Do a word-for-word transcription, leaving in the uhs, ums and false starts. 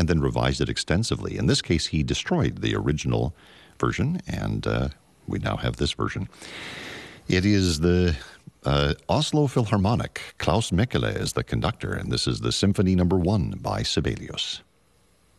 and then revised it extensively. In this case, he destroyed the original version, and uh, we now have this version. It is the uh, Oslo Philharmonic. Klaus Mekele is the conductor, and this is the Symphony Number One by Sibelius.